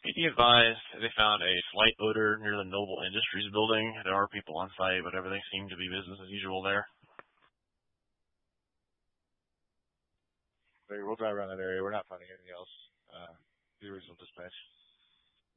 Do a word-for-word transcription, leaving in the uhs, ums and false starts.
Be advised, they found a slight odor near the Noble Industries building. There are people on site, but everything seemed to be business as usual there. We'll drive around that area. We're not finding anything else. Uh, the original dispatch.